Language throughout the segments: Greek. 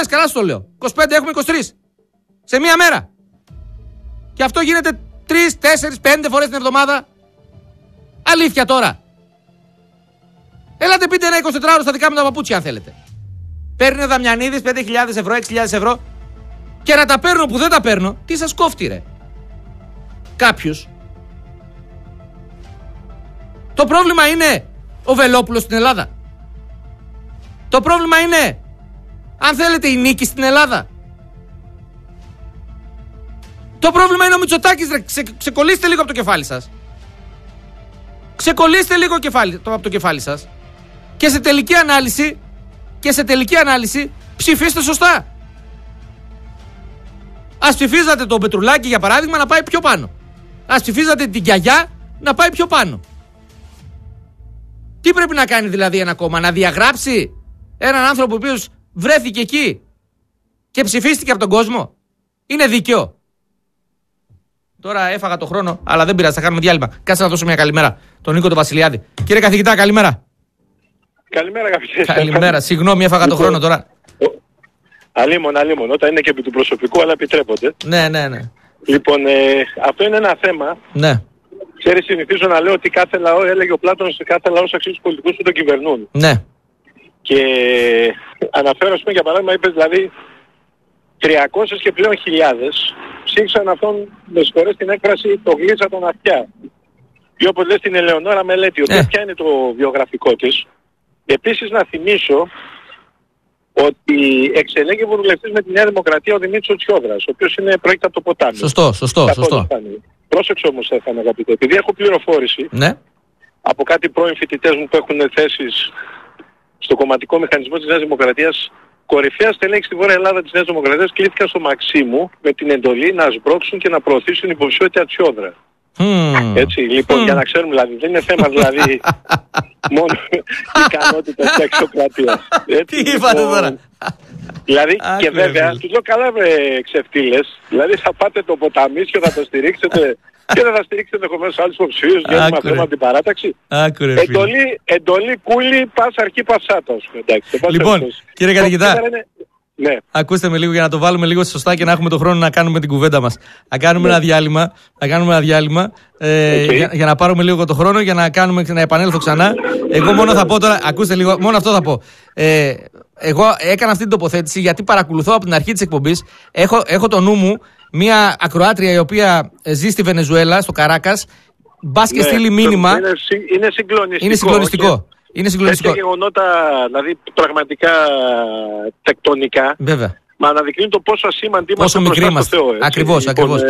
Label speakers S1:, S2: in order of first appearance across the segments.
S1: φορές, καλά σου το λέω. 25 έχουμε 23. Σε μία μέρα. Και αυτό γίνεται 3, 4, 5 φορές την εβδομάδα. Αλήθεια τώρα. Έλατε πείτε ένα 24ωρο στα δικά μου τα παπούτσια αν θέλετε. Παίρνει ο Δαμιανίδης 5.000 ευρώ, 6.000 ευρώ. Και να τα παίρνω που δεν τα παίρνω, τι σας κόφτει ρε. Κάποιους. Το πρόβλημα είναι ο Βελόπουλος στην Ελλάδα. Το πρόβλημα είναι, αν θέλετε, η νίκη στην Ελλάδα. Το πρόβλημα είναι ο Μητσοτάκης, ρε. Ξεκολλήστε λίγο από το κεφάλι σας. Ξεκολλήστε λίγο από το κεφάλι σας. Και σε τελική ανάλυση ψηφίστε σωστά. Ας ψηφίζατε τον Πετρουλάκη για παράδειγμα να πάει πιο πάνω. Ας ψηφίζατε την Γιαγιά να πάει πιο πάνω. Τι πρέπει να κάνει δηλαδή ένα κόμμα? Να διαγράψει έναν άνθρωπο ο οποίος βρέθηκε εκεί και ψηφίστηκε από τον κόσμο? Είναι δίκαιο? Τώρα έφαγα το χρόνο, αλλά δεν πειράζει, θα κάνουμε διάλειμμα. Κάτσε να δώσω μια καλημέρα τον Νίκο τον Βασιλιάδη. Κύριε καθηγητά, καλημέρα.
S2: Καλημέρα, αγαπητέ.
S1: Καλημέρα, συγγνώμη, έφαγα το χρόνο τώρα.
S2: Αλίμον, όταν είναι και επί του προσωπικού, αλλά επιτρέπονται.
S1: Ναι.
S2: Λοιπόν, αυτό είναι ένα θέμα.
S1: Ναι.
S2: Ξέρεις, συνηθίζω να λέω ότι κάθε λαό, έλεγε ο Πλάτωνος, κάθε λαός αξίζει τους πολιτικούς που τον κυβερνούν.
S1: Ναι.
S2: Και αναφέρω, ας πούμε, για παράδειγμα, είπες δηλαδή 300 και πλέον χιλιάδες ψήφισαν αυτόν, με συγχωρείς την έκφραση, το γλίτσα τον αυτιά. Ή όπως λες την Ελεονόρα Μελέτη, η οποία ποια είναι το βιογραφικό της. Επίσης να θυμίσω ότι εξελέγει βουλευτής με τη Νέα Δημοκρατία ο Δημήτρης Τσιόδρας, ο οποίος προέρχεται από το ποτάμι.
S1: Σωστό.
S2: Πρόσεξε όμως, Στέφανε, αγαπητέ, επειδή έχω πληροφόρηση από κάτι πρώην φοιτητές μου που έχουν θέσεις στο κομματικό μηχανισμό της Νέας Δημοκρατίας, κορυφαία στελέχη στη Βόρεια Ελλάδα της Νέας Δημοκρατίας κλήθηκαν στο Μαξίμου με την εντολή να σμπρώξουν και να προωθήσουν υποψηφιότητα Τσιόδρα. Έτσι, λοιπόν, για να ξέρουμε, δηλαδή, δεν είναι θέμα δηλαδή μόνο ικανότητα και αξιοκρατία.
S1: Τι είπατε τώρα?
S2: Δηλαδή, και βέβαια, τους λέω καλά ξεφτύλες, δηλαδή θα πάτε το ποταμίσιο, θα το στηρίξετε και δεν θα στηρίξετε ενδεχομένως άλλους υποψηφίους για να θέμα την παράταξη. Εντολή κούλη, πας αρχή πασάτα.
S1: Λοιπόν, κύριε καθηγητά,
S2: ναι.
S1: Ακούστε με λίγο για να το βάλουμε λίγο σωστά και να έχουμε τον χρόνο να κάνουμε την κουβέντα μας. Να κάνουμε ένα διάλειμμα. Για να πάρουμε λίγο το χρόνο για να επανέλθω ξανά. Εγώ μόνο θα πω τώρα, ακούστε λίγο, μόνο αυτό θα πω. Εγώ έκανα αυτή την τοποθέτηση γιατί παρακολουθώ από την αρχή της εκπομπής. Έχω το νου μου μια ακροάτρια η οποία ζει στη Βενεζουέλα, στο Καράκας. Μπας και στείλει μήνυμα.
S2: Είναι συγκλονιστικό.
S1: Είναι συγκλονιστικό.
S2: Έχει γεγονότα, δηλαδή πραγματικά τεκτονικά.
S1: Βέβαια.
S2: Μα αναδεικνύει το πόσο ασήμαντοι είμαστε μπροστά στο Θεό.
S1: Ακριβώς.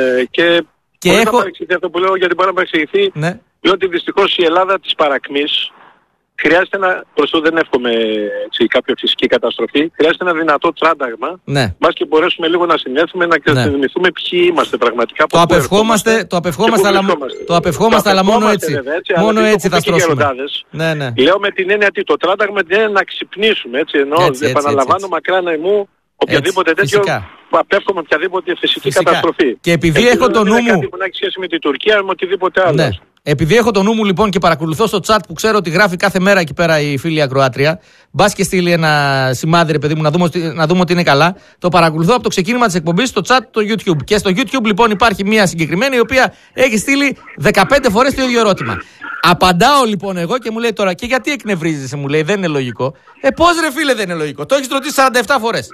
S2: Και έχω... να παρεξηγηθεί αυτό που λέω, γιατί μπορεί να παρεξηγηθεί. Ναι. Λέω ότι δυστυχώς η Ελλάδα της παρακμής χρειάζεται δεν εύχομαι κάποια φυσική καταστροφή, χρειάζεται ένα δυνατό τράνταγμα, μας και μπορέσουμε λίγο να συνέλθουμε, να θυμηθούμε ποιοι είμαστε πραγματικά.
S1: Το απευχόμαστε, αλλά μόνο έτσι θα στρώσουμε.
S2: Λέω με την έννοια ότι το τράνταγμα με την έννοια να ξυπνήσουμε, ενώ επαναλαμβάνω μακράν μου οποιαδήποτε τέτοιο, απέφχομαι οποιαδήποτε φυσική καταστροφή.
S1: Και επειδή έχω το νου μου...
S2: κάτι που να έχει σχέση με την Τουρκία, με οτιδήποτε άλλο.
S1: Ναι. Επειδή έχω το νου μου λοιπόν και παρακολουθώ στο chat που ξέρω ότι γράφει κάθε μέρα εκεί πέρα η φίλη ακροάτρια, μπας και στείλει ένα σημάδι, ρε παιδί μου, να δούμε ότι είναι καλά. Το παρακολουθώ από το ξεκίνημα της εκπομπής στο chat το YouTube. Και στο YouTube λοιπόν υπάρχει μια συγκεκριμένη η οποία έχει στείλει 15 φορές το ίδιο ερώτημα. Απαντάω λοιπόν εγώ και μου λέει τώρα, και γιατί εκνευρίζεσαι, μου λέει, δεν είναι λογικό. Πώς ρε φίλε δεν είναι λογικό? Το έχεις ρωτήσει 47 φορές.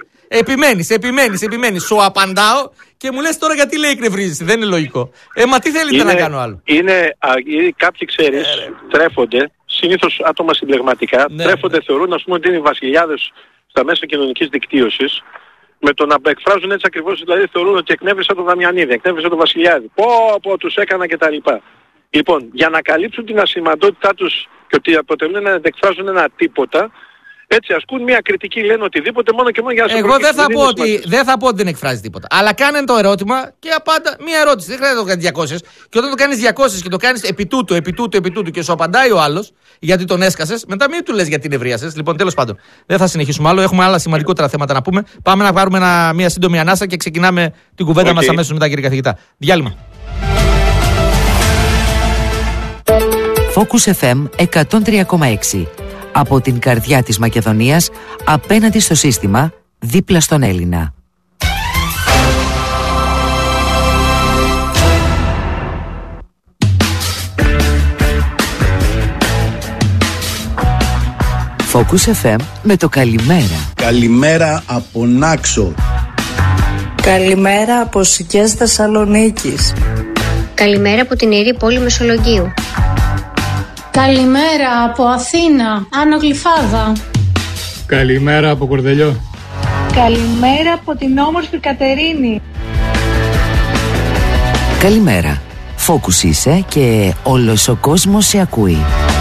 S1: Επιμένεις. Σου απαντάω και μου λες τώρα γιατί λέει εκνευρίζεσαι, δεν είναι λογικό. Μα τι θέλετε να κάνω άλλο?
S2: Είναι κάποιοι, ξέρεις, τρέφονται, συνήθως άτομα συνταγματικά, τρέφονται, θεωρούν, ας πούμε, ότι είναι οι βασιλιάδες στα μέσα κοινωνικής δικτύωσης, με το να εκφράζουν έτσι ακριβώς, δηλαδή θεωρούν ότι εκνεύρισα τον Δαμιανίδη, εκνεύρισα τον Βασιλιάδη. Πω, τους έκανα κτλ. Λοιπόν, για να καλύψουν την ασημαντότητά τους και ότι αποτελούν να εκφράζουν ένα τίποτα, έτσι ασκούν μια κριτική, λένε οτιδήποτε μόνο και μόνο για να σε
S1: Εγώ δεν θα πω ότι δεν εκφράζει τίποτα. Αλλά κάνε το ερώτημα και απάντα μια ερώτηση. Δεν χρειάζεται να το κάνεις 200. Και όταν το κάνεις 200 και το κάνεις επί τούτου και σου απαντάει ο άλλος, γιατί τον έσκασες, μετά μην του λες γιατί νευρίασες. Λοιπόν, τέλος πάντων, δεν θα συνεχίσουμε άλλο. Έχουμε άλλα σημαντικότερα θέματα να πούμε. Πάμε να πάρουμε μια σύντομη ανάσα και ξεκινάμε την κουβέντα μας αμέσως μετά, κύριε καθηγητά. Διάλειμμα.
S3: Focus FM 103,6. Από την καρδιά της Μακεδονίας, απέναντι στο σύστημα, δίπλα στον Έλληνα. Focus FM με το καλημέρα.
S4: Καλημέρα από Νάξο.
S5: Καλημέρα από Σικές Θεσσαλονίκης.
S6: Καλημέρα από την Ιερή Πόλη Μεσολογγίου.
S7: Καλημέρα από Αθήνα, Άνω Γλυφάδα.
S8: Καλημέρα από Κορδελιό.
S9: Καλημέρα από την όμορφη Κατερίνη.
S3: Καλημέρα. Focus είσαι και όλος ο κόσμος σε ακούει.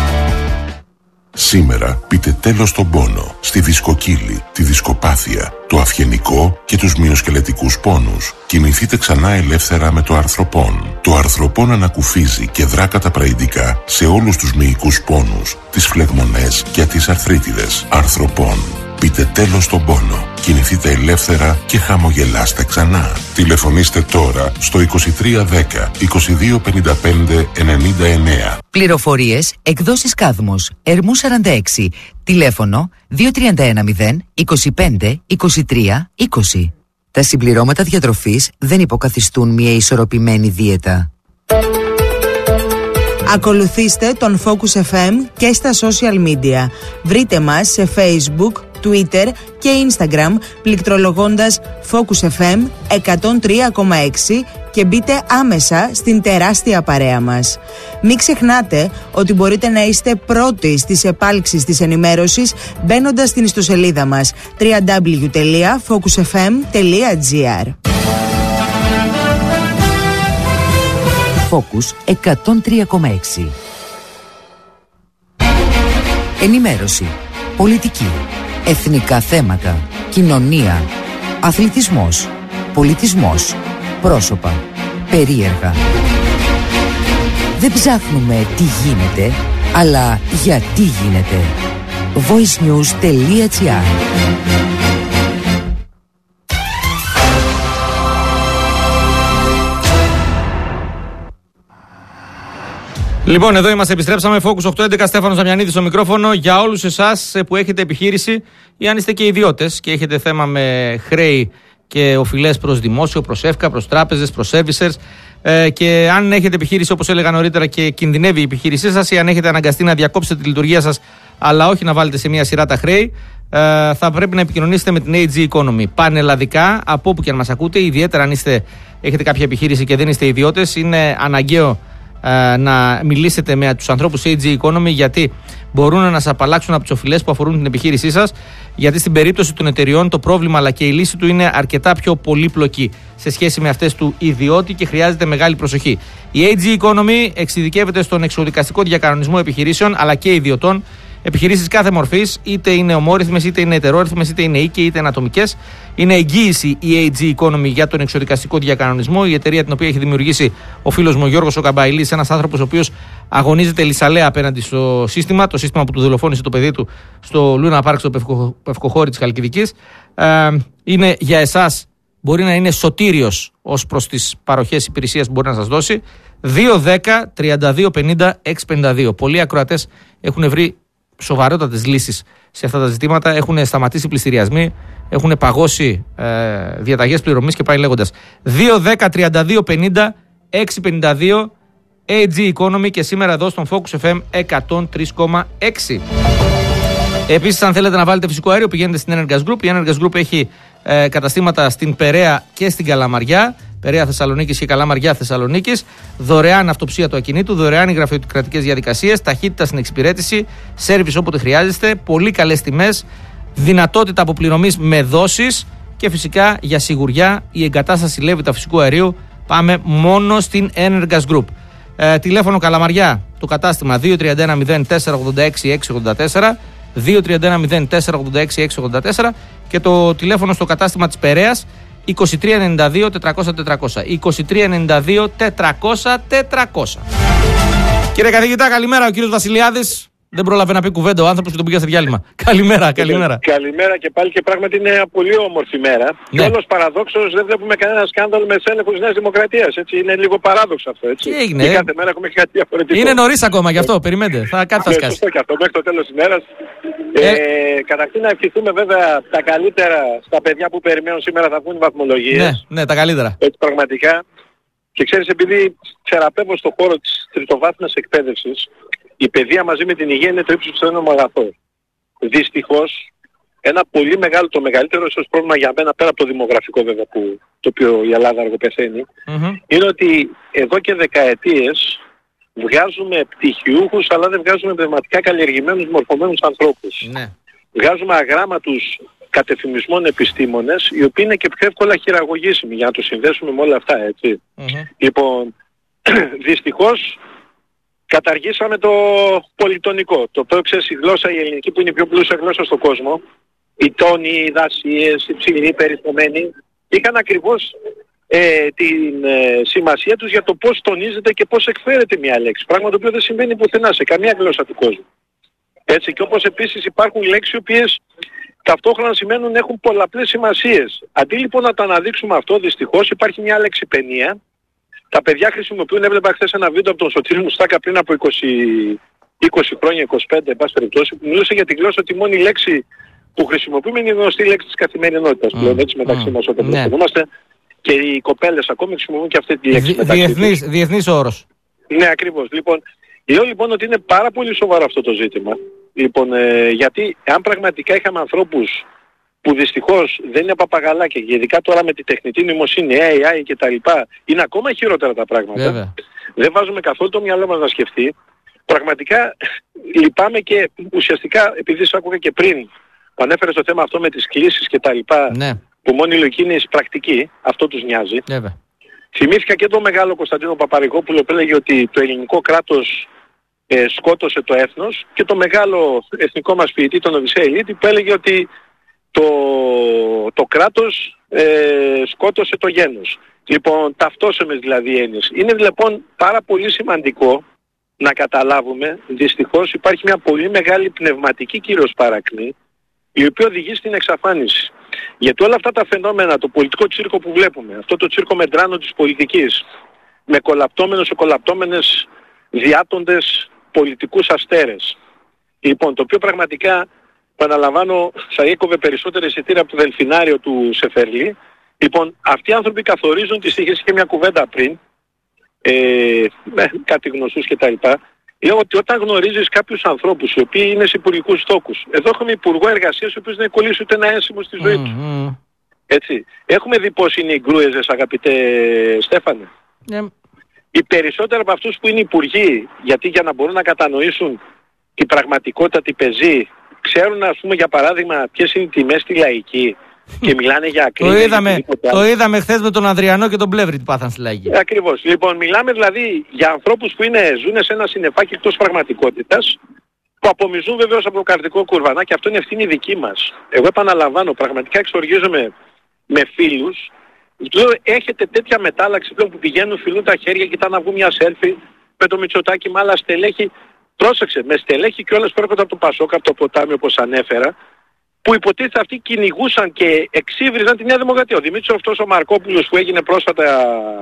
S10: Σήμερα πείτε τέλος στον πόνο, στη δισκοκύλη, τη δισκοπάθεια, το αυγενικό και τους μυοσκελετικούς πόνους. Κινηθείτε ξανά ελεύθερα με το αρθροπόν. Το αρθροπόν ανακουφίζει και δρά καταπραγητικά σε όλους τους μυϊκούς πόνους, τις φλεγμονές και τις αρθρίτιδες. Αρθροπόν. Πείτε τέλος στον πόνο. Κινηθείτε ελεύθερα και χαμογελάστε ξανά. Τηλεφωνήστε τώρα στο 2310 2255 99.
S3: Πληροφορίες, εκδόσεις Κάδμος, Ερμού 46, τηλέφωνο 2310 25 23 20. Τα συμπληρώματα διατροφής δεν υποκαθιστούν μια ισορροπημένη δίαιτα.
S11: Ακολουθήστε τον Focus FM και στα social media. Βρείτε μας σε Facebook, Twitter και Instagram πληκτρολογώντας Focus FM 103,6 και μπείτε άμεσα στην τεράστια παρέα μας. Μην ξεχνάτε ότι μπορείτε να είστε πρώτοι στις επάλξεις της ενημέρωσης μπαίνοντας στην ιστοσελίδα μας www.focusfm.gr.
S3: Focus 103,6. Ενημέρωση, πολιτική, εθνικά θέματα, κοινωνία, αθλητισμός, πολιτισμός, πρόσωπα, περίεργα. Δεν ψάχνουμε τι γίνεται, αλλά γιατί γίνεται. voicenews.gr.
S1: Λοιπόν, εδώ είμαστε, επιστρέψαμε. Focus 811, Στέφανος Δαμιανίδης στο μικρόφωνο. Για όλους εσάς που έχετε επιχείρηση ή αν είστε και ιδιώτες και έχετε θέμα με χρέη και οφειλές προς δημόσιο, προς ΕΦΚΑ, προς τράπεζες, προς servicers, και αν έχετε επιχείρηση, όπως έλεγα νωρίτερα, και κινδυνεύει η επιχείρησή σας, ή αν έχετε αναγκαστεί να διακόψετε τη λειτουργία σας, αλλά όχι να βάλετε σε μια σειρά τα χρέη, θα πρέπει να επικοινωνήσετε με την AG Economy. Πανελλαδικά, από όπου και αν μας ακούτε, ιδιαίτερα αν έχετε κάποια επιχείρηση και δεν είστε ιδιώτες, είναι αναγκαίο να μιλήσετε με τους ανθρώπους AG Economy, γιατί μπορούν να σας απαλλάξουν από τις οφειλές που αφορούν την επιχείρησή σας, γιατί στην περίπτωση των εταιριών το πρόβλημα αλλά και η λύση του είναι αρκετά πιο πολύπλοκη σε σχέση με αυτές του ιδιώτη και χρειάζεται μεγάλη προσοχή. Η AG Economy εξειδικεύεται στον εξοδικαστικό διακανονισμό επιχειρήσεων αλλά και ιδιωτών. Επιχειρήσεις κάθε μορφής, είτε είναι ομόρυθμες, είτε είναι ετερόρυθμες, είτε είναι οίκοι, είτε είναι ατομικές. Είναι εγγύηση η AG Economy για τον εξοδικαστικό διακανονισμό. Η εταιρεία την οποία έχει δημιουργήσει ο φίλος μου ο Γιώργος ο Καμπαϊλής, ένας άνθρωπος ο οποίος αγωνίζεται λυσαλέα απέναντι στο σύστημα, το σύστημα που του δολοφόνησε το παιδί του στο Λούνα Πάρκ, στο Πευκοχώρι της Χαλκιδικής. Είναι για εσάς, μπορεί να είναι σωτήριος ως προς τις παροχές υπηρεσίας που μπορεί να σας δώσει. 210 32 50 652. Πολλοί ακροατές έχουν βρει σοβαρότατες λύσεις σε αυτά τα ζητήματα. Έχουν σταματήσει πληστηριασμοί, έχουν παγώσει διαταγές πληρωμής και πάει λέγοντας. 210 32 50 652 AG Economy και σήμερα εδώ στον Focus FM 103,6. Επίσης, αν θέλετε να βάλετε φυσικό αέριο, πηγαίνετε στην Energas Group. Η Energas Group έχει καταστήματα στην Περαία και στην Καλαμαριά. Περαία Θεσσαλονίκης και Καλαμαριά Θεσσαλονίκης. Δωρεάν αυτοψία του ακινήτου, δωρεάν οι γραφειοκρατικές διαδικασίες, ταχύτητα στην εξυπηρέτηση, σέρβις όποτε χρειάζεστε, πολύ καλές τιμές, δυνατότητα αποπληρωμής με δόσεις και φυσικά για σιγουριά η εγκατάσταση Λέβητα φυσικού αερίου. Πάμε μόνο στην Energas Group. Τηλέφωνο Καλαμαριά, το κατάστημα 2310 486 684. 2310 486 684 και το τηλέφωνο στο κατάστημα της Περαίας 2392 400 400. 2392 400 400. Κύριε καθηγητά, καλημέρα. Ο κύριος Βασιλιάδης. Δεν πρόλαβε να πει κουβέντα ο άνθρωπος και τον πήγα σε διάλειμμα. Καλημέρα.
S2: Καλημέρα και πάλι, και πράγματι είναι μια πολύ όμορφη μέρα. Ναι. Και όλος παραδόξως δεν βλέπουμε κανένα σκάνδαλο με έλεγχους της Νέας Δημοκρατίας. Έτσι. Είναι λίγο παράδοξο αυτό. Έτσι.
S1: Και έγινε.
S2: Και κάθε μέρα έχουμε κάτι διαφορετικό.
S1: Είναι νωρίς ακόμα γι' αυτό. Περιμένετε. Κάτι θα σκάσει.
S2: Σωστό και αυτό μέχρι το τέλος της μέρας. Καταρχήν να ευχηθούμε βέβαια τα καλύτερα στα παιδιά που περιμένουν σήμερα θα βγουν οι βαθμολογίες.
S1: Ναι, τα καλύτερα.
S2: Έτσι πραγματικά. Και ξέρεις, επειδή θεραπεύω στον χώρο της τριτοβάθμιας εκπαίδευσης, η παιδεία μαζί με την υγεία είναι το ύψος του ένωμου αγαθό. Δυστυχώς, ένα πολύ μεγάλο, το μεγαλύτερο ίσως πρόβλημα για μένα, πέρα από το δημογραφικό βέβαια, το οποίο η Ελλάδα αργοπεθαίνει, είναι ότι εδώ και δεκαετίες βγάζουμε πτυχιούχους, αλλά δεν βγάζουμε πνευματικά καλλιεργημένους, μορφωμένους ανθρώπους.
S1: Ναι.
S2: Βγάζουμε αγράμματους κατεφημισμών επιστήμονες, οι οποίοι είναι και πιο εύκολα χειραγωγήσιμοι, για να τους συνδέσουμε με όλα αυτά, έτσι. Λοιπόν, δυστυχώς καταργήσαμε το πολυτονικό, το οποίο ξέρεις η γλώσσα η ελληνική που είναι η πιο πλούσια γλώσσα στον κόσμο, οι τόνοι, οι δασίες, οι ψηλοί περιστομένοι, είχαν ακριβώς την σημασία τους για το πώς τονίζεται και πώς εκφέρεται μια λέξη, πράγμα το οποίο δεν συμβαίνει πουθενά σε καμία γλώσσα του κόσμου. Έτσι, και όπως επίσης υπάρχουν λέξεις οι οποίες ταυτόχρονα σημαίνουν έχουν πολλαπλές σημασίες. Αντί λοιπόν να το αναδείξουμε αυτό, δυστυχώς υπάρχει μια λεξιπαινία. Τα παιδιά χρησιμοποιούν, έβλεπα χθες ένα βίντεο από τον Σωτήρη Μουστάκα πριν από 20 χρόνια, 25 εν πάση περιπτώσει, που μιλούσε για τη γλώσσα ότι η μόνη λέξη που χρησιμοποιούμε είναι η γνωστή λέξη της καθημερινότητας. Πλέον έτσι μεταξύ μας όταν βρισκόμαστε. Και οι κοπέλες ακόμη χρησιμοποιούν και αυτή τη λέξη.
S1: Διεθνής όρος.
S2: Ναι, ακριβώς. Λοιπόν, λέω λοιπόν ότι είναι πάρα πολύ σοβαρό αυτό το ζήτημα. Λοιπόν, γιατί αν πραγματικά είχαμε ανθρώπους που δυστυχώς δεν είναι παπαγαλάκια και ειδικά τώρα με τη τεχνητή νοημοσύνη, AI και τα λοιπά, είναι ακόμα χειρότερα τα πράγματα.
S1: Βέβαια.
S2: Δεν βάζουμε καθόλου το μυαλό μας να σκεφτεί. Πραγματικά λυπάμαι και ουσιαστικά, επειδή σας άκουγα και πριν, που ανέφερε στο θέμα αυτό με τις κλήσεις και τα λοιπά, που μόνη η λογική είναι η πρακτική, αυτό τους νοιάζει.
S1: Βέβαια.
S2: Θυμήθηκα και τον μεγάλο Κωνσταντίνο Παπαρηγόπουλο που έλεγε ότι το ελληνικό κράτος σκότωσε το έθνος, και το μεγάλο εθνικό μας ποιητή, τον Οδυσσέα Ηλίτη, που έλεγε ότι το κράτος σκότωσε το γένος. Λοιπόν, ταυτόσιμες δηλαδή έννοιες. Είναι λοιπόν πάρα πολύ σημαντικό να καταλάβουμε, δυστυχώς υπάρχει μια πολύ μεγάλη πνευματική κυρίως παρακμή, η οποία οδηγεί στην εξαφάνιση. Γιατί όλα αυτά τα φαινόμενα, το πολιτικό τσίρκο που βλέπουμε, αυτό το τσίρκο μετράνο της πολιτικής, με κολαπτώμενους και κολαπτώμενες διάτοντες πολιτικούς αστέρες. Λοιπόν, το οποίο πραγματικά, επαναλαμβάνω, θα έκοβε περισσότερα εισιτήρια από το δελφινάριο του Σεφερλή. Λοιπόν, αυτοί οι άνθρωποι καθορίζουν τις τύχες, και μια κουβέντα πριν, κάτι γνωστούς κτλ. Λέω ότι όταν γνωρίζεις κάποιους ανθρώπους οι οποίοι είναι σε υπουργικούς στόχους, εδώ έχουμε υπουργό εργασίας ο οποίος δεν κολλήσει ούτε ένα ένσημο στη ζωή του. Έτσι. Έχουμε δει πώς είναι οι γκρούεζες, αγαπητέ Στέφανε. Οι περισσότεροι από αυτούς που είναι υπουργοί, γιατί για να μπορούν να κατανοήσουν την πραγματικότητα τι παίζει, ξέρουν, ας πούμε, για παράδειγμα, ποιες είναι οι τιμές στη λαϊκή και μιλάνε για ακρίβεια.
S1: Το είδαμε χθες με τον Ανδριανό και τον Πλεύρη τι πάθαν στη λαϊκή.
S2: Ακριβώς. Λοιπόν, μιλάμε δηλαδή για ανθρώπους που ζουν σε ένα συννεφάκι εκτός πραγματικότητας, που απομυζούν βεβαίως από το καρδικό κουρβανά, και αυτό είναι ευθύνη δική μας. Εγώ επαναλαμβάνω, πραγματικά εξοργίζομαι με φίλους. Έχετε τέτοια μετάλλαξη πλέον που πηγαίνουν, φιλούν τα χέρια, κοιτάνε να βγουν μια selfie με το Μητσοτάκη, με άλλα στελέχη. Πρόσεξε, με στελέχη και όλες που έρχονται από το Πασόκ, από το ποτάμι όπως ανέφερα, που υποτίθεται αυτοί κυνηγούσαν και εξύβριζαν τη Νέα Δημοκρατία. Ο Δημήτρης αυτός ο Μαρκόπουλος που έγινε πρόσφατα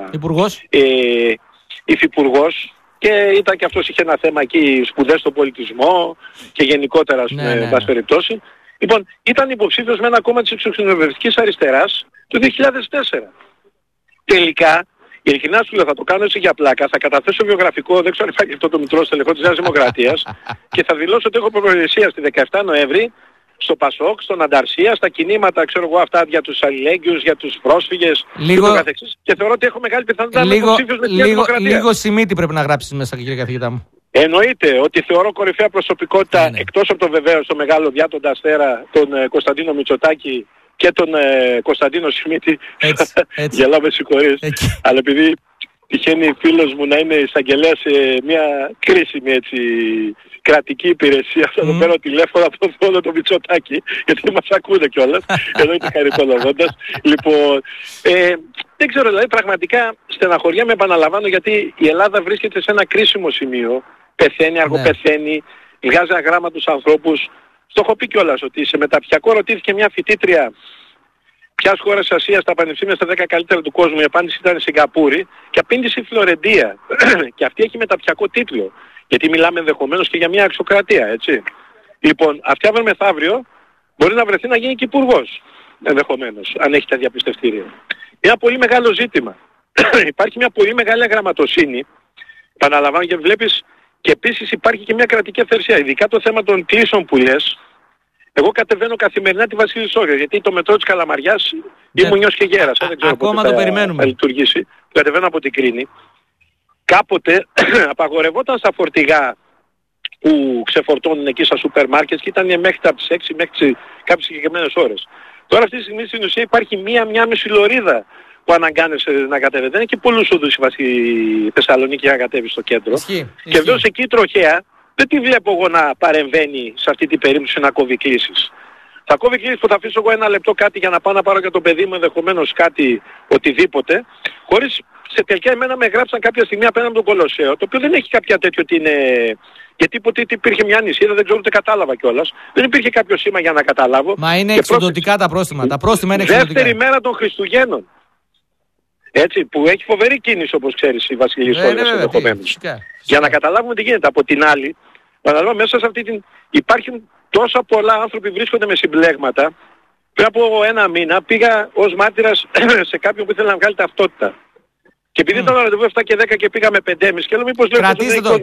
S2: υφυπουργός, και ήταν και αυτός, είχε ένα θέμα εκεί, σπουδές στον πολιτισμό και γενικότερα, ας πούμε, εν πάση περιπτώσει. Λοιπόν, ήταν υποψήφιος με ένα κόμμα της εξουσιονομευτικής αριστεράς το 2004. Τελικά, ειλικρινά σου λέω, θα το κάνω έτσι για πλάκα, θα καταθέσω βιογραφικό, δεν ξέρω αν υπάρχει αυτό το μητρό στελεχό της Νέας Δημοκρατίας, και θα δηλώσω ότι έχω προπροεργασία στη 17 Νοέμβρη στο Πασόκ, στον Ανταρσία, στα κινήματα, ξέρω εγώ, αυτά για τους αλληλέγγυους, για τους πρόσφυγες και το καθεξής. Και θεωρώ ότι έχω μεγάλη πιθανότητα να είμαι υποψήφιος με τη Νέα Δημοκρατία.
S1: Λίγο Σιμίτη πρέπει να γράψεις μέσα, κύριε καθηγητά μου.
S2: Εννοείται ότι θεωρώ κορυφαία προσωπικότητα, εκτός από το βεβαίως το μεγάλο διάτοντα αστέρα, τον Κωνσταντίνο Μητσοτάκη και τον Κωνσταντίνο Σιμίτη. Γελάω, με συγχωρείς. Αλλά επειδή τυχαίνει φίλος μου να είναι εισαγγελέας σε μια κρίσιμη έτσι κρατική υπηρεσία, θα το παίρνω τηλέφωνο από τον Θόδωρο το Μητσοτάκη, γιατί μας ακούνε κιόλας, εδώ είναι χαριτολογώντας. Λοιπόν, δεν ξέρω, δηλαδή πραγματικά στεναχωριέμαι, επαναλαμβάνω, γιατί η Ελλάδα βρίσκεται σε ένα κρίσιμο σημείο, πεθαίνει, αργοπεθαίνει, βγάζει αγράμματους ανθρώπους. Στο έχω πει κιόλας ότι σε μεταπτυχιακό ρωτήθηκε μια φοιτήτρια ποιας χώρας Ασίας στα πανεπιστήμια στα 10 καλύτερα του κόσμου. Η απάντηση ήταν Σιγκαπούρη και απήντησε η Φλωρεντία. Και αυτή έχει μεταπτυχιακό τίτλο. Γιατί μιλάμε ενδεχομένως και για μια αξιοκρατία, έτσι. Λοιπόν, αυτή αύριο μεθαύριο μπορεί να βρεθεί να γίνει και υπουργός. Ενδεχομένως, αν έχει τα διαπιστευτήρια. Είναι ένα πολύ μεγάλο ζήτημα. Υπάρχει μια πολύ μεγάλη αγραμματοσύνη. Επαναλαμβάνω και βλέπεις. Και επίσης υπάρχει και μια κρατική αυθαιρεσία. Ειδικά το θέμα των κλήσεων που λες. Εγώ κατεβαίνω καθημερινά τη Βασίλη Σόβια, γιατί το μετρό της Καλαμαριάς ήμουν νιός και γέρας. Δεν ξέρω
S1: ακόμα
S2: πότε
S1: το περιμένουμε.
S2: Θα λειτουργήσει. Κατεβαίνω από την Κρίνη. Κάποτε απαγορευόταν στα φορτηγά που ξεφορτώνουν εκεί στα σούπερ μάρκετ και ήταν μέχρι τα 6 μέχρι κάποιες συγκεκριμένες ώρες. Τώρα αυτή τη στιγμή στην ουσία υπάρχει μία μισή λωρίδα που αναγκάνεσαι να κατέβει. Δεν έχει και πολλούς οδούς η Θεσσαλονίκη για να κατέβει στο κέντρο.
S1: Ισχύει.
S2: Και βέβαια εκεί η τροχέα δεν τη βλέπω εγώ να παρεμβαίνει σε αυτή την περίπτωση να κόβει κλήσεις. Θα κόβει κλήσεις που θα αφήσω εγώ ένα λεπτό κάτι για να πάω να πάρω για το παιδί μου ενδεχομένως κάτι οτιδήποτε, χωρίς σε τελικά εμένα με γράψαν κάποια στιγμή απέναντι από τον Κολοσσέο, το οποίο δεν έχει κάποια τέτοιο ότι είναι... Γιατί ποτέ υπήρχε μια νησίδα, δεν ξέρω ούτε κατάλαβα κιόλας. Δεν υπήρχε κάποιο σήμα για να καταλάβω.
S1: Μα είναι εξοντωτικά τα πρόστιμα. Τα πρόστιμα είναι εξοντωτικά.
S2: Δεύτερη μέρα των Χριστουγέννων. Έτσι, που έχει φοβερή κίνηση όπως ξέρεις η Βασιλική Σόβιας ενδεχομένως. Για να καταλάβουμε τι γίνεται. Από την άλλη, μέσα σε αυτή την... Υπάρχουν τόσα πολλά άνθρωποι που βρίσκονται με συμπλέγματα. Πριν από ένα μήνα πήγα ως μάρτυρας σε κάποιον που ήθελε να βγάλει ταυτότητα. Και επειδή ήταν ραντεβού 7 και 10 και πήγαμε 5,5 και λέω μήπως λέω...
S1: Κρατήστε το,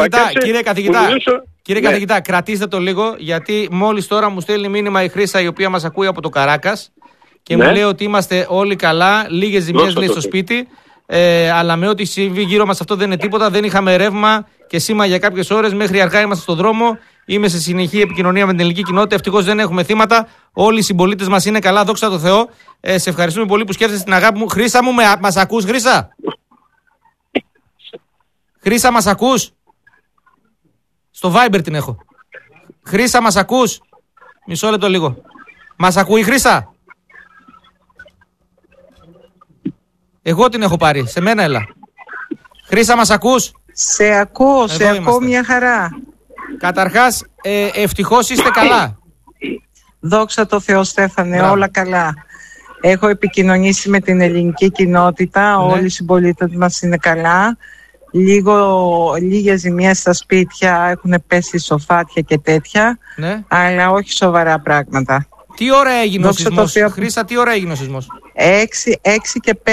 S1: κύριε καθηγητά, κρατήστε το λίγο, γιατί μόλις τώρα μου στέλνει μήνυμα η Χρύσα η οποία μας ακούει από το Καράκας και μου λέει ότι είμαστε όλοι καλά, λίγες ζημιές λέει στο σπίτι, αλλά με ό,τι συμβεί γύρω μας αυτό δεν είναι τίποτα, δεν είχαμε ρεύμα και σήμα για κάποιες ώρες, μέχρι αργά είμαστε στον δρόμο, είμαι σε συνεχή επικοινωνία με την ελληνική κοινότητα, ευτυχώς δεν έχουμε θύματα, όλοι οι συμπολίτες μας είναι καλά, δόξα τω Θεώ. Σε ευχαριστούμε πολύ που σκέφτεσαι την αγάπη μου. Χρύσα μου, μας ακούς Χρύσα? Χρύσα, μας ακούς? Στο Viber την έχω. Χρύσα, μας ακούς? Μισό λεπτό λίγο. Μας ακούει η Χρύσα? Εγώ την έχω πάρει, σε μένα έλα. Χρύσα, μας ακούς?
S12: Σε ακούω, σε ακούω μια χαρά.
S1: Καταρχάς, ευτυχώς είστε καλά.
S12: Δόξα τω Θεώ Στέφανε, όλα καλά. Έχω επικοινωνήσει με την ελληνική κοινότητα, όλοι οι συμπολίτες μας είναι καλά. Λίγες ζημιές στα σπίτια, έχουν πέσει σοφάτια και τέτοια, αλλά όχι σοβαρά πράγματα.
S1: Τι ώρα έγινε ο σεισμός, Χρύσα, τι ώρα έγινε ο σεισμός?
S12: 6 και 5,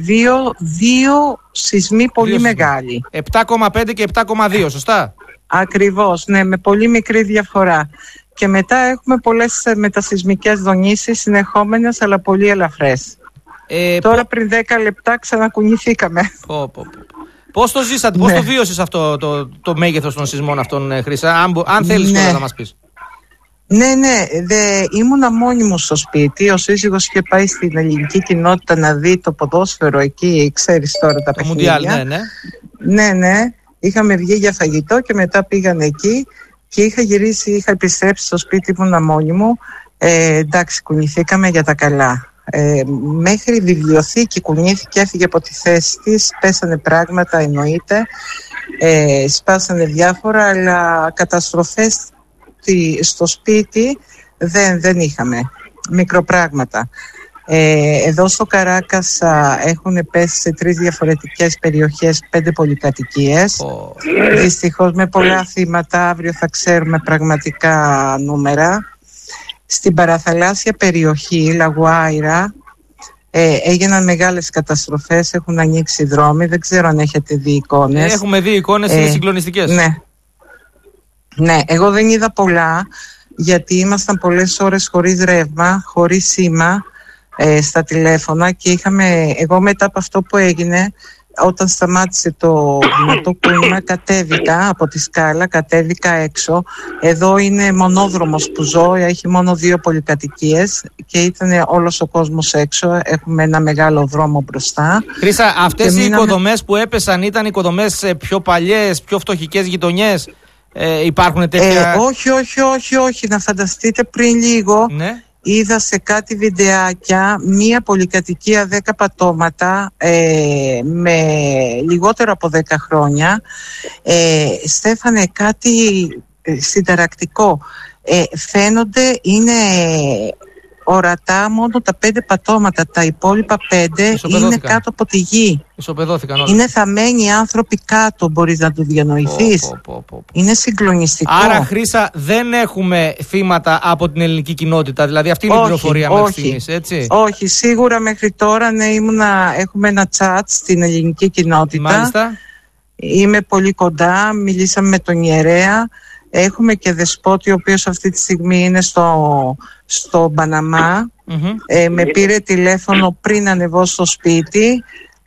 S12: δύο σεισμοί πολύ μεγάλοι.
S1: 7,5 και 7,2, σωστά?
S12: Ακριβώς, ναι, με πολύ μικρή διαφορά. Και μετά έχουμε πολλές μετασεισμικές δονήσεις συνεχόμενες, αλλά πολύ ελαφρές. Τώρα πριν 10 λεπτά ξανακουνηθήκαμε.
S1: Πώς το ζήσατε, πώς το βίωσες αυτό το μέγεθος των σεισμών αυτών, Χρύσα, αν θέλεις να μας πεις?
S12: Ναι, ήμουνα μόνη μου στο σπίτι. Ο σύζυγος είχε πάει στην ελληνική κοινότητα να δει το ποδόσφαιρο εκεί, ξέρεις τώρα τα παιχνίδια. Ναι, είχαμε βγει για φαγητό και μετά πήγαν εκεί και είχα επιστρέψει στο σπίτι, ήμουνα μόνη μου. Εντάξει, κουνηθήκαμε για τα καλά. Μέχρι η βιβλιοθήκη κουνήθηκε, έφυγε από τη θέση της, πέσανε πράγματα εννοείται, σπάσανε διάφορα, αλλά καταστροφές στο σπίτι δεν είχαμε, μικροπράγματα. Εδώ στο Καράκας έχουν πέσει σε 3 διαφορετικές περιοχές 5 πολυκατοικίες. Δυστυχώς με πολλά θύματα, αύριο θα ξέρουμε πραγματικά νούμερα. Στην παραθαλάσσια περιοχή, Λαγουάιρα, έγιναν μεγάλες καταστροφές, έχουν ανοίξει δρόμοι, δεν ξέρω αν έχετε δει εικόνες.
S1: Έχουμε δει εικόνες, είναι συγκλονιστικές.
S12: Ναι, εγώ δεν είδα πολλά, γιατί ήμασταν πολλές ώρες χωρίς ρεύμα, χωρίς σήμα στα τηλέφωνα και εγώ μετά από αυτό που έγινε, όταν σταμάτησε το δυνατό κούνημα, κατέβηκα από τη σκάλα, κατέβηκα έξω. Εδώ είναι μονόδρομος που ζω, έχει μόνο 2 πολυκατοικίες και ήταν όλος ο κόσμος έξω. Έχουμε ένα μεγάλο δρόμο μπροστά.
S1: Χρύσα, αυτές οι οικοδομές που έπεσαν ήταν οικοδομές σε πιο παλιές, πιο φτωχικές γειτονιές? Υπάρχουν τέτοια?
S12: Όχι. Να φανταστείτε, πριν λίγο είδα σε κάτι βιντεάκια μία πολυκατοικία 10 πατώματα με λιγότερο από 10 χρόνια. Στέφανε, κάτι συνταρακτικό. Φαίνονται, είναι ορατά μόνο τα 5 πατώματα. Τα υπόλοιπα 5 είναι κάτω από τη γη.
S1: Ισοπεδώθηκαν όλα.
S12: Είναι θαμμένοι άνθρωποι κάτω, μπορείς να το διανοηθείς. Είναι συγκλονιστικό.
S1: Άρα, Χρύσα, δεν έχουμε θύματα από την ελληνική κοινότητα. Δηλαδή αυτή είναι η πληροφορία μέχρι στιγμής, έτσι.
S12: Όχι, σίγουρα μέχρι τώρα έχουμε ένα chat στην ελληνική κοινότητα.
S1: Μάλιστα.
S12: Είμαι πολύ κοντά, μιλήσαμε με τον ιερέα. Έχουμε και δεσπότη, ο οποίος αυτή τη στιγμή είναι στο Παναμά. Με πήρε τηλέφωνο πριν ανεβώ στο σπίτι.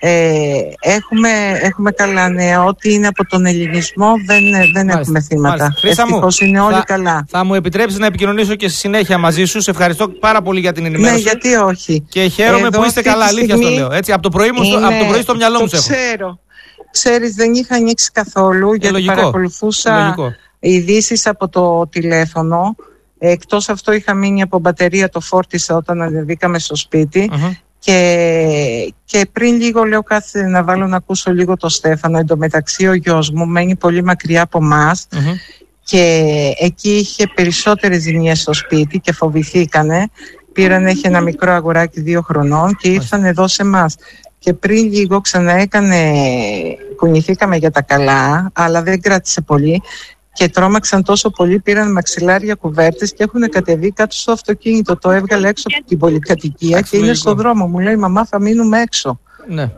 S12: Έχουμε καλά νέα. Ό,τι είναι από τον ελληνισμό δεν έχουμε θύματα. Ευτυχώς είναι όλοι καλά.
S1: Θα μου επιτρέψεις να επικοινωνήσω και στη συνέχεια μαζί σου. Σε ευχαριστώ πάρα πολύ για την ενημέρωση.
S12: Ναι, γιατί όχι.
S1: Και χαίρομαι που είστε καλά, αλήθεια στο λέω. Έτσι, από το πρωί στο μυαλό μου σε έχω.
S12: Ξέρω. Ξέρεις, δεν είχα ανοίξει καθόλου, γιατί παρακολουθούσα ειδήσεις από το τηλέφωνο. Εκτός αυτό είχα μείνει από μπαταρία, το φόρτισα όταν ανεβήκαμε στο σπίτι. Και πριν λίγο λέω κάθε να βάλω να ακούσω λίγο το Στέφανο. Εν τω μεταξύ ο γιος μου μένει πολύ μακριά από μας και εκεί είχε περισσότερες ζημιές στο σπίτι και φοβηθήκανε. Έχει ένα μικρό αγοράκι 2 χρονών και ήρθαν εδώ σε εμάς. Και πριν λίγο κουνηθήκαμε για τα καλά, αλλά δεν κράτησε πολύ και τρόμαξαν τόσο πολύ, πήραν μαξιλάρια, κουβέρτες και έχουν κατεβεί κάτω στο αυτοκίνητο. Το έβγαλε έξω από την πολυκατοικία και είναι στο δρόμο. Μου λέει, μαμά, θα μείνουμε έξω.
S1: Ναι,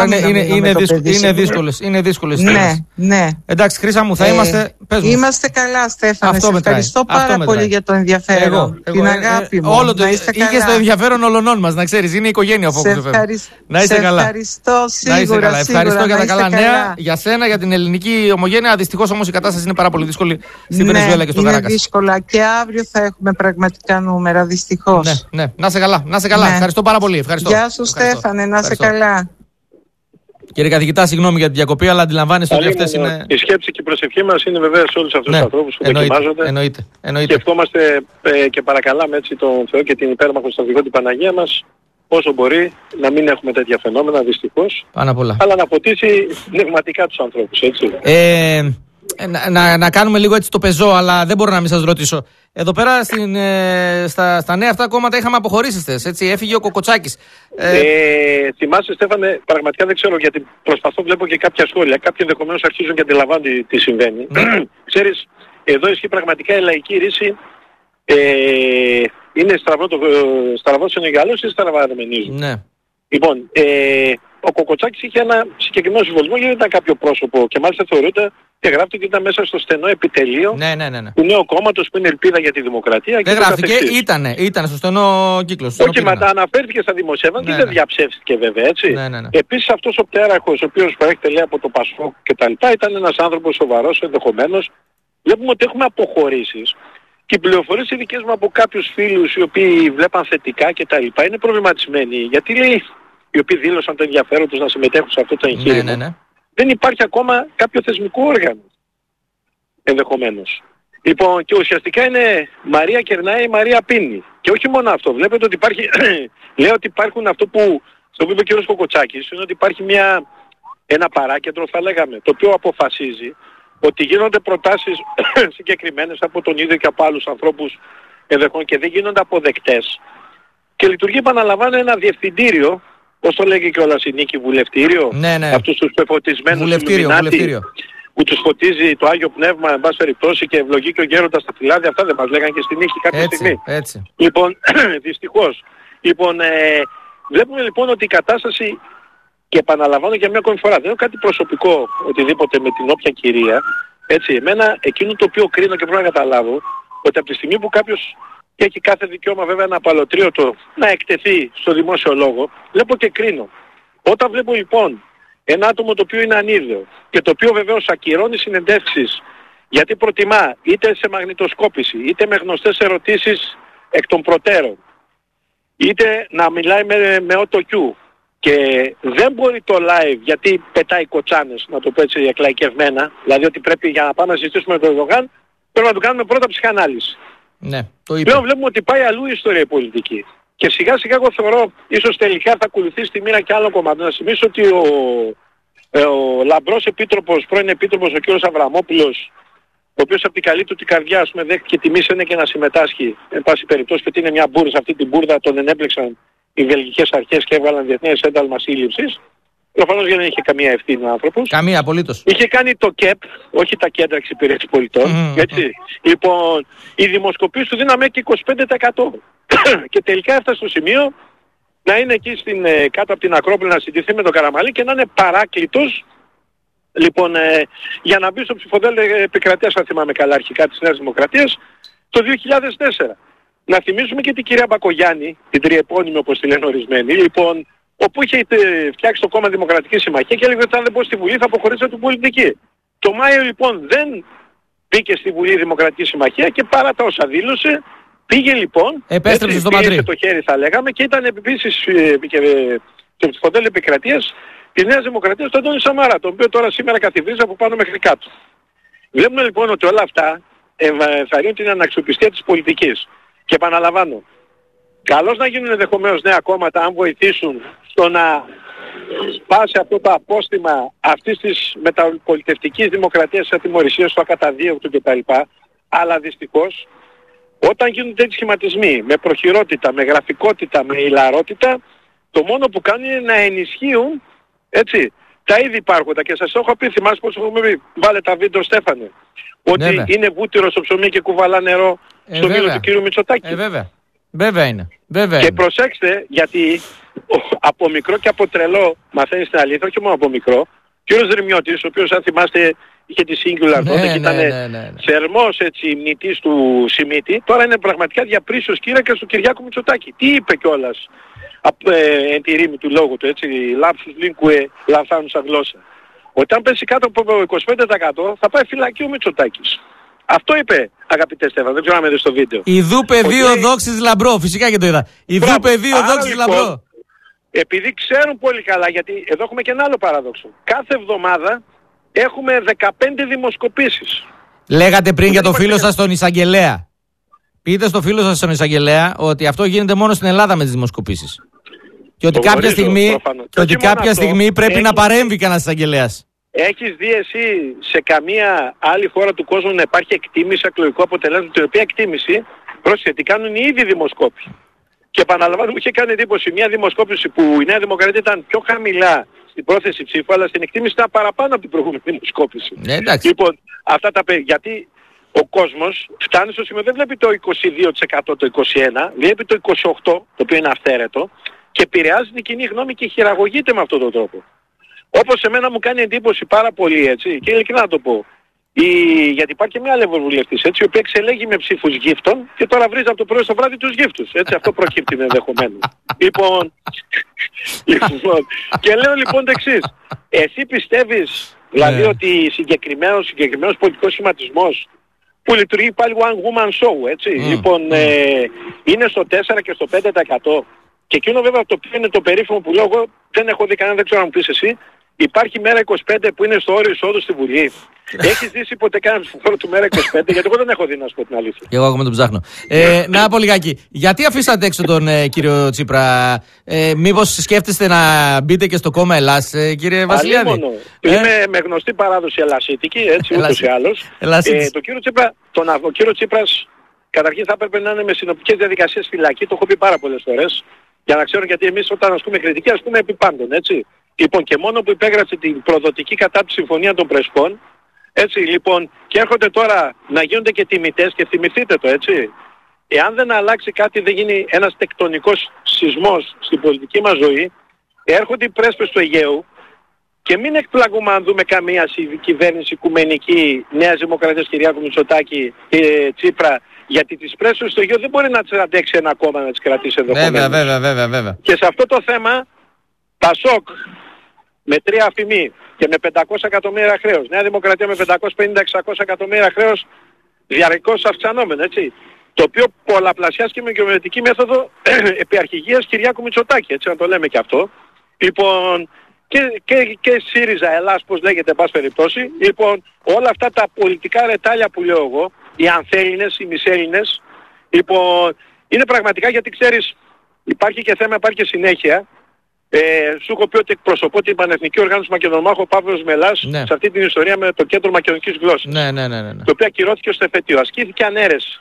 S1: είναι δύσκολες.
S12: Ναι.
S1: Εντάξει, Χρύσα μου, θα είμαστε.
S12: Είμαστε καλά, Στέφανε. Σε ευχαριστώ πάρα πολύ για το ενδιαφέρον. Την αγάπη μου.
S1: Είχες το ενδιαφέρον όλων μας, να ξέρεις. Είναι η οικογένεια ο Focus FM.
S12: Να είσαι καλά. Ευχαριστώ, σίγουρα.
S1: Ευχαριστώ για τα καλά νέα. Για σένα, για την ελληνική ομογένεια. Δυστυχώς όμως η κατάσταση είναι πάρα πολύ δύσκολη στην Βενεζουέλα και στο Καράκας.
S12: Είναι δύσκολα και αύριο θα έχουμε πραγματικά νούμερα, δυστυχώς.
S1: Ναι, να είσαι καλά. Ευχαριστώ πάρα πολύ.
S12: Γεια σου, Στέφανε, να είσαι καλά.
S1: Κύριε καθηγητά, συγγνώμη για την διακοπή, αλλά αντιλαμβάνεστε ότι αυτές είναι.
S2: Η σκέψη και η προσευχή μας είναι βεβαίως σε όλους αυτούς τους ανθρώπους που δοκιμάζονται.
S1: Εννοείται.
S2: Και ευχόμαστε και παρακαλάμε έτσι τον Θεό και την υπέρμαχο στρατηγό την Παναγία μας, όσο μπορεί να μην έχουμε τέτοια φαινόμενα, δυστυχώς.
S1: Πάνω απ' όλα.
S2: Αλλά να ποτίσει πνευματικά τους ανθρώπους, έτσι.
S1: Να κάνουμε λίγο έτσι το πεζό, αλλά δεν μπορώ να μην σας ρωτήσω. Εδώ πέρα στα νέα αυτά κόμματα είχαμε αποχωρήσεις, έτσι. Έφυγε ο Κοκοτσάκης.
S2: Θυμάσαι, Στέφανε, πραγματικά δεν ξέρω, γιατί προσπαθώ, βλέπω και κάποια σχόλια. Κάποιοι ενδεχομένως αρχίζουν και αντιλαμβάνονται τι συμβαίνει. Ξέρεις, εδώ ισχύει πραγματικά η λαϊκή ρίση. Είναι στραβός είναι ο γυαλός ή στραβά αρμενίζουν.
S1: Ναι.
S2: Λοιπόν, ο Κοκοτσάκης είχε ένα συγκεκριμένο συμβολισμό, γιατί δεν ήταν κάποιο πρόσωπο και μάλιστα θεωρείται και γράφτηκε ότι ήταν μέσα στο στενό επιτελείο του νέου κόμματος που είναι ελπίδα για τη δημοκρατία.
S1: Δεν γράφτηκε, ήταν στο στενό κύκλο.
S2: Όχι, μετά αναφέρθηκε στα δημοσιεύματα και δεν διαψεύστηκε βέβαια, έτσι. Επίσης αυτός ο πτέραχος, ο οποίος προέρχεται λέει από το Πασόκ κτλ., ήταν ένας άνθρωπος σοβαρός ενδεχομένως. Βλέπουμε ότι έχουμε αποχωρήσεις. Και οι πληροφορίες οι δικές μου από κάποιους φίλους οι οποίοι βλέπαν θετικά κτλ. Είναι προβληματισμένοι. Γιατί λέει, οι οποίοι δήλωσαν το ενδιαφέρον τους να συμμετέχουν σε αυτό το εγχείρημα. Δεν υπάρχει ακόμα κάποιο θεσμικό όργανο. Ενδεχομένως. Λοιπόν, και ουσιαστικά είναι Μαρία κερνάει, Μαρία πίνει. Και όχι μόνο αυτό. Βλέπετε ότι υπάρχει, λέω ότι υπάρχουν αυτό που, στο οποίο είπε ο κ. Κοκοτσάκης, είναι ότι υπάρχει ένα παράκεντρο, θα λέγαμε, το οποίο αποφασίζει ότι γίνονται προτάσεις συγκεκριμένες από τον ίδιο και από άλλους ανθρώπους ενδεχομένως και δεν γίνονται αποδεκτές. Και λειτουργεί, επαναλαμβάνω, ένα διευθυντήριο, πώς το λέγει κιόλας η Νίκη, βουλευτήριο, αυτούς τους πεφωτισμένους Ιλουμινάτι, που τους φωτίζει το Άγιο Πνεύμα, εν πάση περιπτώσει, και ευλογεί και ο γέροντας στα φυλάδια, αυτά δεν μας λέγανε και στη Νίκη κάποια στιγμή.
S1: Έτσι.
S2: Λοιπόν, δυστυχώς. Λοιπόν, βλέπουμε λοιπόν ότι η κατάσταση, και επαναλαμβάνω για μια ακόμη φορά, δεν είναι κάτι προσωπικό οτιδήποτε με την όποια κυρία, έτσι, εμένα εκείνο το οποίο κρίνω και πρέπει να καταλάβω, ότι από τη στιγμή που κάποιος και έχει κάθε δικαίωμα βέβαια να απαλωτρίωτο να εκτεθεί στο δημόσιο λόγο, βλέπω και κρίνω. Όταν βλέπω λοιπόν ένα άτομο το οποίο είναι ανίδεο και το οποίο βεβαίως ακυρώνει συνεντεύξεις γιατί προτιμά είτε σε μαγνητοσκόπηση είτε με γνωστές ερωτήσεις εκ των προτέρων είτε να μιλάει με οτοκιού και δεν μπορεί το live γιατί πετάει κοτσάνες, να το πω έτσι εκλαϊκευμένα, δηλαδή ότι πρέπει για να πάμε να συζητήσουμε με τον Ερντογάν πρέπει να του κάνουμε πρώτα ψυχανάλυση.
S1: Ναι, το είπε.
S2: Πλέον βλέπουμε ότι πάει αλλού η ιστορία η πολιτική. Και σιγά σιγά εγώ θεωρώ ίσως τελικά θα ακολουθήσει τη μοίρα και άλλο κομμάτι. Να θυμίσω ότι ο λαμπρός επίτροπος, πρώην επίτροπος ο κ. Αβραμόπουλος ο οποίος από την καλή του την καρδιά, ας πούμε, δέχτηκε τη μίσενε και να συμμετάσχει, εν πάση περιπτώσει, και ότι είναι μια μπούρδα. Σε αυτή την μπούρδα τον ενέπλεξαν οι βελγικές αρχές και έβγαλαν διεθνές ένταλμα σύλληψης. Προφανώς δεν είχε καμία ευθύνη ο άνθρωπος.
S1: Καμία, απολύτως.
S2: Είχε κάνει το ΚΕΠ, όχι τα κέντρα εξυπηρέτησης πολιτών. Έτσι. Λοιπόν, οι δημοσκοπήσεις του δίναμε και 25%. Και τελικά έφτασε στο σημείο να είναι εκεί κάτω από την Ακρόπολη να συντηθεί με τον Καραμανλή και να είναι παράκλητος, λοιπόν, για να μπει στο ψηφοδέλτιο επικρατείας, αν θυμάμαι καλά, αρχικά της Νέας Δημοκρατίας, το 2004. Να θυμίσουμε και την κυρία Μπακογιάννη, την τριεπώνυμη όπως τη λένε ορισμένοι, λοιπόν, όπου είχε φτιάξει το κόμμα Δημοκρατική Συμμαχία και έλεγε ότι αν δεν πω στη Βουλή θα αποχωρήσει από την πολιτική. Το Μάιο λοιπόν δεν μπήκε στη Βουλή Δημοκρατική Συμμαχία και παρά τα όσα δήλωσε, πήγε λοιπόν,
S1: επέστρεψε στο Μαδρί.
S2: το χέρι θα λέγαμε, και ήταν επίσης στο ψηφοδέλτιο επικρατείας της Νέας Δημοκρατίας του Αντώνη Σαμαρά, τον οποίο τώρα σήμερα καθιβρίζει από πάνω μέχρι κάτω. Βλέπουμε λοιπόν ότι όλα αυτά ενθαρρύνουν την αναξιοπιστία της πολιτικής. Και επαναλαμβάνω, καλώς να γίνουν ενδεχομένως νέα κόμματα αν βοηθήσουν στο να σπάσει αυτό το απόστημα αυτής της μεταπολιτευτικής δημοκρατίας της ατιμωρησίας, του ακαταδίωκτου κτλ. Αλλά δυστυχώς όταν γίνονται τέτοιοι σχηματισμοί με προχειρότητα, με γραφικότητα, με ηλαρότητα, το μόνο που κάνουν είναι να ενισχύουν, έτσι, τα ήδη υπάρχοντα. Και σας έχω πει, θυμάσαι πως έχουμε πει, βάλε τα βίντεο Στέφανε, ότι είναι βούτυρο στο ψωμί και κουβαλά νερό στο μήλο του κύριου Μητσοτάκη.
S1: Βέβαια είναι.
S2: Και προσέξτε, γιατί από μικρό και από τρελό μαθαίνεις την αλήθεια, όχι μόνο από μικρό. Ο κύριος Δρυμιώτης, ο οποίος αν θυμάστε είχε τη Singular τότε και ήταν θερμός έτσι μνητής του Σιμίτη, τώρα είναι πραγματικά διαπρίσιος κήρυκας του Κυριάκου Μητσοτάκη. Τι είπε κιόλας εν τη ρήμη του λόγου του, έτσι, λάψους λίνκουε λανθάνουσα γλώσσα. Όταν πέσει κάτω από 25% θα πάει φυλακή ο Μητσοτάκης. Αυτό είπε, αγαπητέ Στέφαν, δεν ξέρω αν είδες στο βίντεο.
S1: Ιδού πεδίο δόξης λαμπρό, φυσικά και το είδα. Ιδού πεδίο δόξης λαμπρό.
S2: Επειδή ξέρουν πολύ καλά, γιατί εδώ έχουμε και ένα άλλο παράδοξο. Κάθε εβδομάδα έχουμε 15 δημοσκοπήσεις.
S1: Λέγατε πριν για το φίλο σας τον Εισαγγελέα. Πείτε στο φίλο σας τον Εισαγγελέα ότι αυτό γίνεται μόνο στην Ελλάδα με τις δημοσκοπήσεις. Και ότι κάποια στιγμή πρέπει να παρέμβει κανένας εισαγγελέας.
S2: Έχεις δει εσύ σε καμία άλλη χώρα του κόσμου να υπάρχει εκτίμηση εκλογικού αποτελέσματος, την οποία εκτίμηση πρόσχετη κάνουν οι ίδιοι δημοσκόποι. Και επαναλαμβάνω, μου είχε κάνει εντύπωση μια δημοσκόπηση που η Νέα Δημοκρατία ήταν πιο χαμηλά στην πρόθεση ψήφου, αλλά στην εκτίμηση ήταν παραπάνω από την προηγούμενη δημοσκόπηση. Λοιπόν, αυτά τα γιατί ο κόσμος φτάνει στο σημείο, δεν βλέπει το 22%, το 21%, βλέπει το 28%, το οποίο είναι αυθαίρετο, και επηρεάζει την κοινή γνώμη και χειραγωγείται με αυτόν τον τρόπο. Όπως εμένα μου κάνει εντύπωση πάρα πολύ, έτσι, και ειλικρινά να το πω. Γιατί υπάρχει και μια άλλη ευρωβουλευτής, έτσι, η οποία εξελέγει με ψήφους γύφτων και τώρα βρίζει από το πρωί στο βράδυ τους γύφτους. Έτσι, αυτό προκύπτει ενδεχομένως. Λοιπόν, και λέω λοιπόν το εξής. Εσύ πιστεύεις, δηλαδή, ότι συγκεκριμένος πολιτικός σχηματισμός που λειτουργεί πάλι one woman show, έτσι, λοιπόν, είναι στο 4 και στο 5%. Και εκείνο βέβαια το οποίο είναι το περίφημο που λέω εγώ, δεν έχω δει κανένα, δεν ξέρω αν μου πεις εσύ, υπάρχει μέρα 25 που είναι στο όριο εισόδου στη Βουλή. Έχεις δει ποτέ κανένα ψηφοφόρο του μέρα 25, γιατί εγώ δεν έχω δει, να σου πω την αλήθεια.
S1: Και εγώ ακόμα τον ψάχνω. Να πω λιγάκι, γιατί αφήσατε έξω τον κύριο Τσίπρα, μήπως σκέφτεστε να μπείτε και στο κόμμα Ελλάς, κύριε Βασιλιάδη?
S2: Είμαι με γνωστή παράδοση ελασίτικη, έτσι, ούτως ή άλλως. Ο κύριο Τσίπρας καταρχήν θα έπρεπε να είναι με συνοπτικές διαδικασίες φυλακή, το έχω πει πάρα πολλές φορές, για να ξέρουν, γιατί εμείς όταν ασκούμε κριτική ασκούμε επί πάντων, έτσι. Λοιπόν, και μόνο που υπέγραψε την προδοτική κατά τη συμφωνία των Πρεσπών, έτσι, λοιπόν, και έρχονται τώρα να γίνονται και τιμητές, και θυμηθείτε το, έτσι. Εάν δεν αλλάξει κάτι, δεν γίνει ένας τεκτονικός σεισμός στην πολιτική μας ζωή, έρχονται οι πρέσπες του Αιγαίου και μην εκπλαγούμε αν δούμε καμία κυβέρνηση οικουμενική Νέας Δημοκρατίας Κυριάκου Μητσοτάκη και Τσίπρα, γιατί τις πρέσβες στο Αιγαίο δεν μπορεί να τις αντέξει ένα κόμμα να τις κρατήσει ενδεχομένως.
S1: Βέβαια.
S2: Και σε αυτό το θέμα, Πασόκ με 3 αφημί και με 500 εκατομμύρια χρέος, Νέα Δημοκρατία με 550-600 εκατομμύρια χρέος, διαρκώς αυξανόμενο, έτσι. Το οποίο πολλαπλασιάστηκε με γεωμετρική μέθοδο επί αρχηγίας Κυριάκου Μητσοτάκη, έτσι να το λέμε και αυτό. Λοιπόν, και ΣΥΡΙΖΑ Ελλάς, πώς λέγεται, εν πάση περιπτώσει. Λοιπόν, όλα αυτά τα πολιτικά ρετάλια που λέω εγώ, οι ανθέλληνες, οι μισέλληνες, λοιπόν, είναι πραγματικά, γιατί ξέρεις, υπάρχει και θέμα, υπάρχει και συνέχεια. Σου έχω πει ότι εκπροσωπώ την Πανεθνική Οργάνωση Μακεδονομάχο Παύλος Μελάς σε αυτή την ιστορία με το Κέντρο Μακεδονικής Γλώσσας.
S1: Ναι.
S2: Το οποίο ακυρώθηκε ως εφετείο. Ασκήθηκε ανέρεση.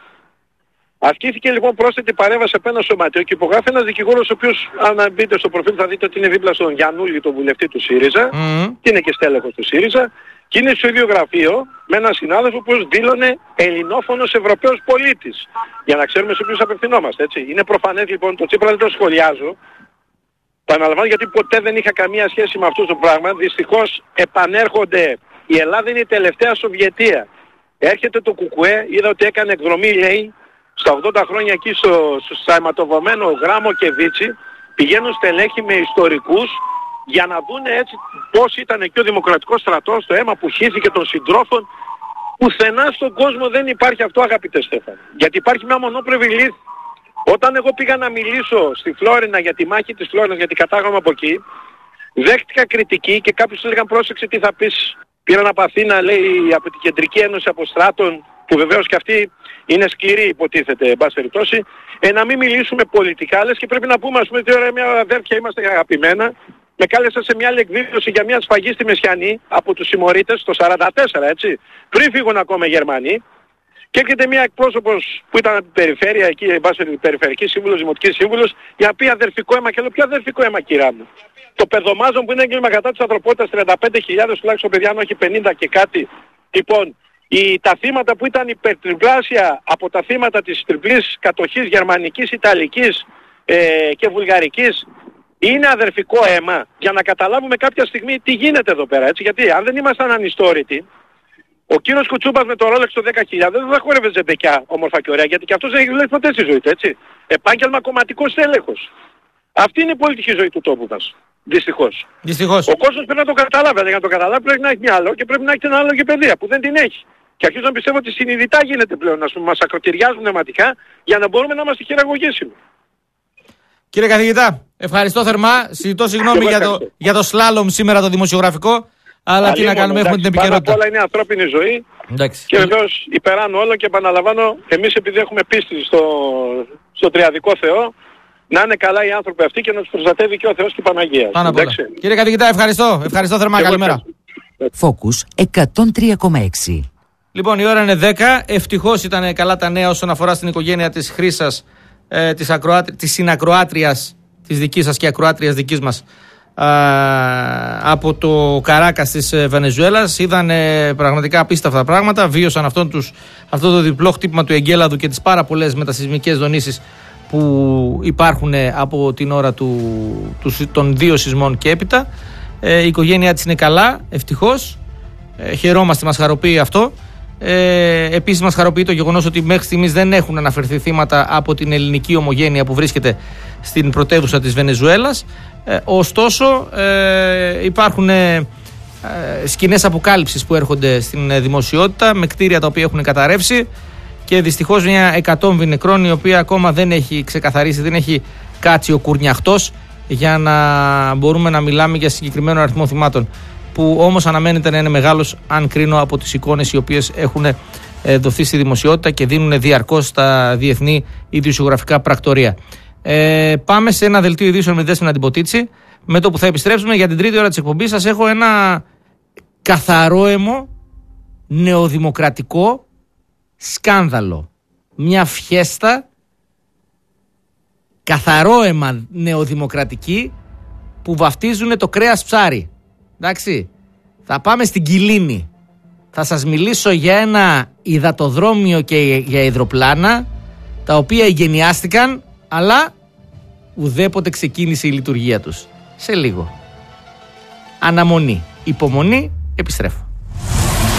S2: Ασκήθηκε λοιπόν πρόσθετη παρέμβαση από ένα σωματείο και υπογράφει ένας δικηγόρος ο οποίος, αν μπείτε στο προφίλ θα δείτε ότι είναι δίπλα στον Γιαννούλη, τον βουλευτή του ΣΥΡΙΖΑ, και είναι και στέλεχος του ΣΥΡΙΖΑ, και είναι στο ίδιο γραφείο με έναν συνάδελφο που δήλωνε ελληνόφωνος Ευρωπαίος πολίτης. Για να ξέρουμε σε ποιους απευθυνόμαστε, έτσι. Είναι προφανές λοιπόν, το Τσίπρα δεν το σχολιάζω. Παναλαμβάνω γιατί ποτέ δεν είχα καμία σχέση με αυτό το πράγμα. Δυστυχώς επανέρχονται. Η Ελλάδα είναι η τελευταία Σοβιετία. Έρχεται το Κουκουέ, είδα ότι έκανε εκδρομή, λέει, στα 80 χρόνια εκεί στο αιματοβωμένο Γράμμο και Βίτσι, πηγαίνουν στελέχη με ιστορικούς για να δούνε έτσι πώς ήταν εκεί ο Δημοκρατικός στρατός, το αίμα που χύθηκε των συντρόφων. Πουθενά στον κόσμο δεν υπάρχει αυτό, αγαπητέ Στέφανε. Γιατί υπάρχει μια μονόπλευρη λύθη. Όταν εγώ πήγα να μιλήσω στη Φλόρινα για τη μάχη της Φλόρινας, γιατί κατάγομαι από εκεί, δέχτηκα κριτική και κάποιους έλεγαν πρόσεξε τι θα πεις. Πήραν από Αθήνα, λέει, από την Κεντρική Ένωση Αποστράτων, που βεβαίως και αυτή είναι σκληρή υποτίθεται, εν πάση περιπτώσει, να μην μιλήσουμε πολιτικά, λες και πρέπει να πούμε, ας πούμε, ότι μια αδέρφια είμαστε αγαπημένα. Με κάλεσαν σε μια άλλη εκδήλωση για μια σφαγή στη Μεσιανή από τους συμμορίτες το 1944, έτσι, πριν φύγουν ακόμα οι Γερμανοί. Και έρχεται μια εκπρόσωπος που ήταν από την περιφέρεια εκεί, εν πάση περιφερειακή σύμβουλος, δημοτική σύμβουλος, για να πει αδερφικό αίμα. Και λέω, ποιο αδερφικό αίμα, κυρά μου. Το παιδομάζον που είναι έγκλημα κατά της ανθρωπότητας, 35.000 τουλάχιστον παιδιά, αν όχι 50 και κάτι. Λοιπόν, τα θύματα που ήταν υπερτριπλάσια από τα θύματα της τριπλής κατοχής γερμανικής, ιταλικής και βουλγαρικής, είναι αδερφικό αίμα. Για να καταλάβουμε κάποια στιγμή τι γίνεται εδώ πέρα, έτσι. Γιατί αν δεν ήμασταν ανιστόρητοι, ο κύριος Κουτσούπας με το Rolex το 10.000 δεν θα χόρευε ζεμπεκιά όμορφα και ωραία, γιατί και αυτός δεν έχει δουλεύει ποτέ στη ζωή του, έτσι. Επάγγελμα κομματικός τέλεχος. Αυτή είναι η πολιτική ζωή του τόπου μας. Δυστυχώς. Ο κόσμος πρέπει να το καταλάβει. Αλλά για να το καταλάβει πρέπει να έχει μυαλό και πρέπει να έχει την ανάλογη παιδεία που δεν την έχει. Και αρχίζω να πιστεύω ότι συνειδητά γίνεται πλέον, ας πούμε, μας ακροτηριάζουν πνευματικά για να μπορούμε να είμαστε χειραγωγήσιμοι.
S1: Κύριε καθηγητά, ευχαριστώ θερμά. Συζητώ συγγνώμη για το σλάλομ σήμερα το δημοσιογραφικό. Αλλά τι να κάνουμε, έχουμε την επικαιρότητα.
S2: Πάνω απ' όλα είναι ανθρώπινη ζωή.
S1: Εντάξει.
S2: Και βεβαίως υπεράνω όλο και επαναλαμβάνω, εμείς επειδή έχουμε πίστη στο τριαδικό Θεό, να είναι καλά οι άνθρωποι αυτοί και να τους προστατεύει και ο Θεός και η Παναγία.
S1: Πάνω απ' όλα. Κύριε καθηγητά, ευχαριστώ. Ευχαριστώ θερμά. Καλημέρα.
S3: Focus 103,6.
S1: Λοιπόν, η ώρα είναι 10. Ευτυχώς ήταν καλά τα νέα όσον αφορά στην οικογένεια της Χρύσας, της συνακροάτριας της δικής σας και ακροάτριας δικής μας, από το Καράκας της Βενεζουέλας. Είδαν πραγματικά απίστευτα πράγματα. Βίωσαν αυτό το διπλό χτύπημα του εγκέλαδου και τις πάρα πολλές μετασεισμικές δονήσεις που υπάρχουν από την ώρα των δύο σεισμών και έπειτα. Η οικογένειά της είναι καλά, ευτυχώς. Χαιρόμαστε, μας χαροποιεί αυτό. Επίσης μας χαροποιεί το γεγονός ότι μέχρι στιγμής δεν έχουν αναφερθεί θύματα από την ελληνική ομογένεια που βρίσκεται στην πρωτεύουσα της Βενεζουέλας. Ωστόσο υπάρχουν σκηνές αποκάλυψης που έρχονται στην δημοσιότητα με κτίρια τα οποία έχουν καταρρεύσει και δυστυχώς μια εκατόμβη νεκρών η οποία ακόμα δεν έχει ξεκαθαρίσει, δεν έχει κάτσει ο κουρνιαχτός για να μπορούμε να μιλάμε για συγκεκριμένο αριθμό θυμάτων, που όμως αναμένεται να είναι μεγάλος αν κρίνω από τις εικόνες οι οποίες έχουν δοθεί στη δημοσιότητα και δίνουν διαρκώς στα διεθνή ειδησιογραφικά πρακτορία. Πάμε σε ένα δελτίο ειδήσεων με Δέσποινα Τιμποτίτση. Με το που θα επιστρέψουμε για την τρίτη ώρα της εκπομπής σας έχω ένα καθαρόαιμο νεοδημοκρατικό σκάνδαλο. Μια φιέστα καθαρόαιμα νεοδημοκρατική που βαφτίζουν το κρέας ψάρι. Εντάξει, θα πάμε στην Κιλίνη. Θα σας μιλήσω για ένα υδατοδρόμιο και για υδροπλάνα τα οποία εγκαινιάστηκαν αλλά ουδέποτε ξεκίνησε η λειτουργία τους. Σε λίγο. Αναμονή, υπομονή, επιστρέφω.